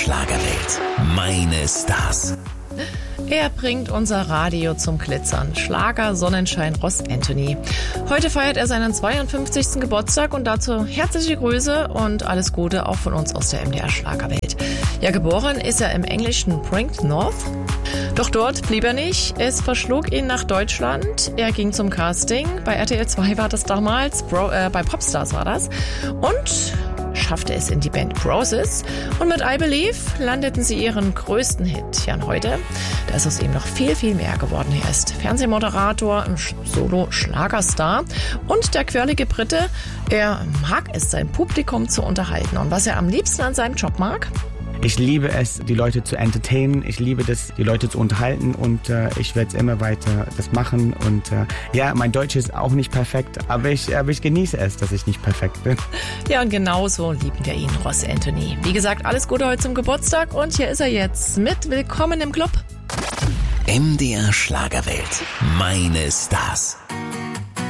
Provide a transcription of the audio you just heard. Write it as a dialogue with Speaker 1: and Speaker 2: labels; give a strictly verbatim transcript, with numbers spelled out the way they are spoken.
Speaker 1: Schlagerwelt. Meine Stars.
Speaker 2: Er bringt unser Radio zum Glitzern. Schlager Sonnenschein Ross Anthony. Heute feiert er seinen zweiundfünfzigsten Geburtstag und dazu herzliche Grüße und alles Gute auch von uns aus der M D R Schlagerwelt. Ja, geboren ist er im englischen Brink North. Doch dort blieb er nicht. Es verschlug ihn nach Deutschland. Er ging zum Casting. Bei R T L zwei war das damals, Bro, äh, bei Popstars war das. Und schaffte es in die Band Broses. Und mit I Believe landeten sie ihren größten Hit. Ja, und heute, da ist aus ihm noch viel, viel mehr geworden. Er ist Fernsehmoderator, Solo-Schlagerstar und der quirlige Brite. Er mag es, sein Publikum zu unterhalten. Und was er am liebsten an seinem Job mag?
Speaker 3: Ich liebe es, die Leute zu entertainen. Ich liebe das, die Leute zu unterhalten und äh, ich werde es immer weiter das machen. Und äh, ja, mein Deutsch ist auch nicht perfekt, aber ich, aber ich genieße es, dass ich nicht perfekt bin.
Speaker 2: Ja, und genauso lieben wir ihn, Ross Anthony. Wie gesagt, alles Gute heute zum Geburtstag und hier ist er jetzt mit Willkommen im Club.
Speaker 1: M D R Schlagerwelt. Meine Stars.